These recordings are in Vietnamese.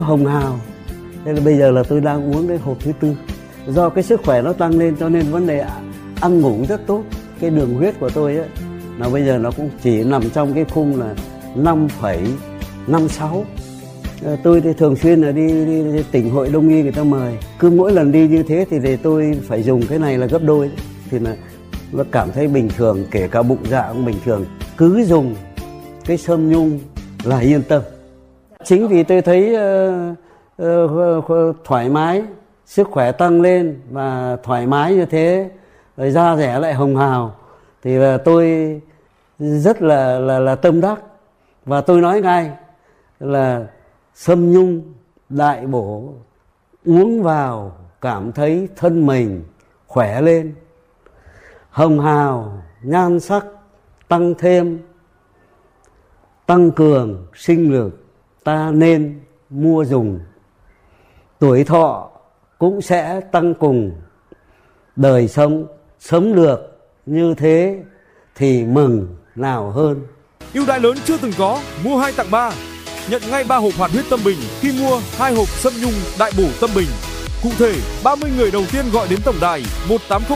hồng hào. Thế là bây giờ là tôi đang uống đến hộp thứ 4. Do cái sức khỏe nó tăng lên cho nên vấn đề ăn ngủ rất tốt. Cái đường huyết của tôi ấy, là bây giờ nó cũng chỉ nằm trong cái khung là 5,56. Tôi thì thường xuyên là đi tỉnh hội đông y người ta mời. Cứ mỗi lần đi như thế thì tôi phải dùng cái này là gấp đôi. Thì là nó cảm thấy bình thường, kể cả bụng dạ cũng bình thường. Cứ dùng cái Sâm Nhung là yên tâm. Chính vì tôi thấy thoải mái, sức khỏe tăng lên và thoải mái như thế, rồi da dẻ lại hồng hào, thì là tôi rất là tâm đắc. Và tôi nói ngay là Sâm Nhung đại bổ, uống vào cảm thấy thân mình khỏe lên, hồng hào, nhan sắc tăng thêm, tăng cường sinh lực, ta nên mua dùng. Tuổi thọ cũng sẽ tăng cùng, đời sống sống được như thế thì mừng nào hơn. Ưu đãi lớn chưa từng có, mua 2 tặng 3. Nhận ngay 3 hộp hoạt huyết tâm bình khi mua 2 hộp Sâm Nhung đại bổ tâm bình. Cụ thể, 30 người đầu tiên gọi đến tổng đài 1800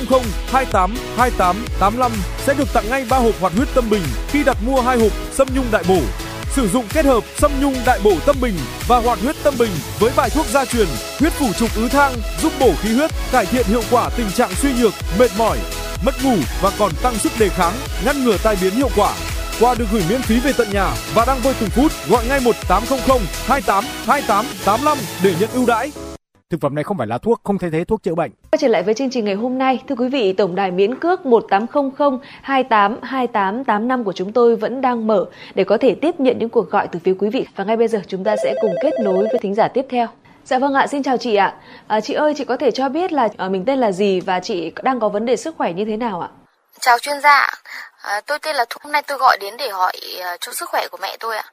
28 28 85 sẽ được tặng ngay 3 hộp hoạt huyết tâm bình khi đặt mua 2 hộp Sâm Nhung đại bổ. Sử dụng kết hợp Sâm Nhung đại bổ tâm bình và hoạt huyết tâm bình với bài thuốc gia truyền huyết phủ trục ứ thang giúp bổ khí huyết, cải thiện hiệu quả tình trạng suy nhược, mệt mỏi, mất ngủ và còn tăng sức đề kháng, ngăn ngừa tai biến hiệu quả. Quà được gửi miễn phí về tận nhà và đang vơi từng phút. Gọi ngay 1800 28 28 85 để nhận ưu đãi. Thực phẩm này không phải là thuốc, không thay thế thuốc chữa bệnh. Quay trở lại với chương trình ngày hôm nay, thưa quý vị, tổng đài miễn cước 1800 28 28 85 của chúng tôi vẫn đang mở để có thể tiếp nhận những cuộc gọi từ phía quý vị. Và ngay bây giờ chúng ta sẽ cùng kết nối với thính giả tiếp theo. Dạ vâng ạ, xin chào chị ạ. Chị ơi, chị có thể cho biết là mình tên là gì và chị đang có vấn đề sức khỏe như thế nào ạ? Chào chuyên gia, tôi tên là Thu. Hôm nay tôi gọi đến để hỏi cho sức khỏe của mẹ tôi ạ.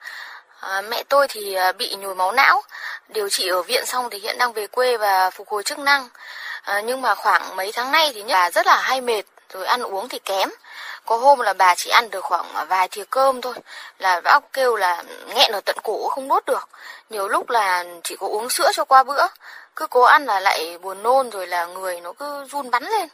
Mẹ tôi thì bị nhồi máu não, điều trị ở viện xong thì hiện đang về quê và phục hồi chức năng. Nhưng mà khoảng mấy tháng nay thì bà rất là hay mệt, rồi ăn uống thì kém. Có hôm là bà chỉ ăn được khoảng vài thìa cơm thôi là bác kêu là nghẹn ở tận cổ không nuốt được. Nhiều lúc là chỉ có uống sữa cho qua bữa, cứ cố ăn là lại buồn nôn, rồi là người nó cứ run bắn lên.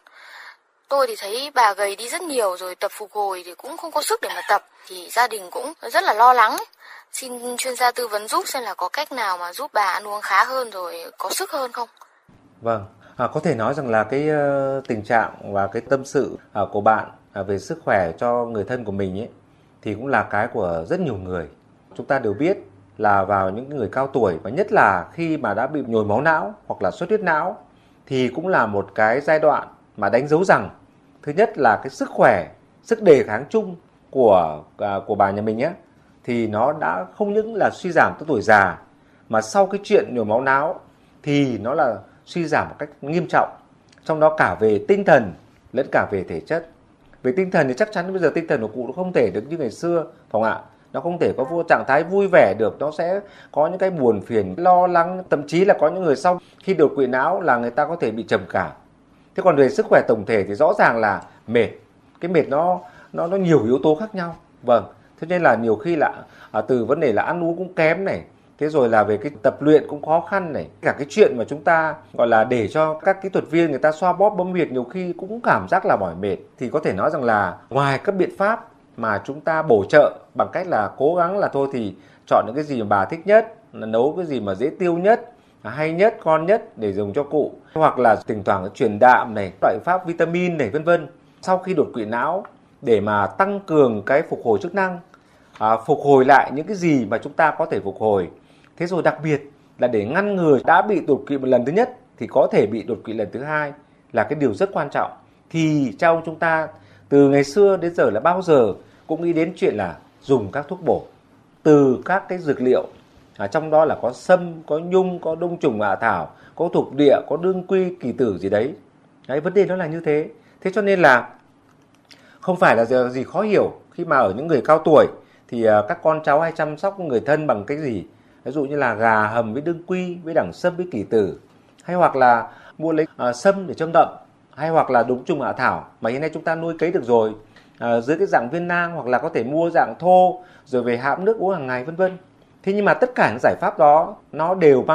Tôi thì thấy bà gầy đi rất nhiều, rồi tập phục hồi thì cũng không có sức để mà tập. Thì gia đình cũng rất là lo lắng. Xin chuyên gia tư vấn giúp xem là có cách nào mà giúp bà ăn uống khá hơn rồi có sức hơn không? Vâng, có thể nói rằng là cái tình trạng và cái tâm sự của bạn về sức khỏe cho người thân của mình ấy, thì cũng là cái của rất nhiều người. Chúng ta đều biết là vào những người cao tuổi, và nhất là khi mà đã bị nhồi máu não hoặc là xuất huyết não, thì cũng là một cái giai đoạn mà đánh dấu rằng thứ nhất là cái sức khỏe, sức đề kháng chung của bà nhà mình ấy, thì nó đã không những là suy giảm tới tuổi già, mà sau cái chuyện nhồi máu não thì nó là suy giảm một cách nghiêm trọng, trong đó cả về tinh thần lẫn cả về thể chất. Về tinh thần thì chắc chắn bây giờ tinh thần của cụ nó không thể được như ngày xưa, phải không ạ? Nó không thể có trạng thái vui vẻ được, nó sẽ có những cái buồn phiền, lo lắng, thậm chí là có những người sau khi đột quỵ não là người ta có thể bị trầm cảm. Thế còn về sức khỏe tổng thể thì rõ ràng là mệt. Cái mệt nó nhiều yếu tố khác nhau. Vâng, thế nên là nhiều khi là từ vấn đề là ăn uống cũng kém này, thế rồi là về cái tập luyện cũng khó khăn này. Cả cái chuyện mà chúng ta gọi là để cho các kỹ thuật viên người ta xoa bóp bấm huyệt nhiều khi cũng cảm giác là mỏi mệt. Thì có thể nói rằng là ngoài các biện pháp mà chúng ta bổ trợ bằng cách là cố gắng là thôi thì chọn những cái gì mà bà thích nhất, là nấu cái gì mà dễ tiêu nhất, hay nhất, ngon nhất để dùng cho cụ, hoặc là thỉnh thoảng truyền đạm này, loại pháp vitamin này, vân vân. Sau khi đột quỵ não để mà tăng cường cái phục hồi chức năng, phục hồi lại những cái gì mà chúng ta có thể phục hồi. Thế rồi đặc biệt là để ngăn ngừa đã bị đột quỵ một lần thứ nhất thì có thể bị đột quỵ lần thứ hai là cái điều rất quan trọng. Thì trong chúng ta từ ngày xưa đến giờ là bao giờ cũng nghĩ đến chuyện là dùng các thuốc bổ từ các cái dược liệu, trong đó là có sâm, có nhung, có đông trùng hạ thảo, có thuộc địa, có đương quy, kỳ tử gì đấy. Đấy, vấn đề nó là như thế. Thế cho nên là không phải là gì khó hiểu khi mà ở những người cao tuổi thì các con cháu hay chăm sóc người thân bằng cái gì. Ví dụ như là gà hầm với đương quy, với đẳng sâm, với kỳ tử, hay hoặc là mua lấy sâm để châm đậm, hay hoặc là đông trùng hạ thảo mà hiện nay chúng ta nuôi cấy được rồi, dưới cái dạng viên nang, hoặc là có thể mua dạng thô rồi về hãm nước uống hàng ngày, vân vân. Thế nhưng mà tất cả những giải pháp đó nó đều mang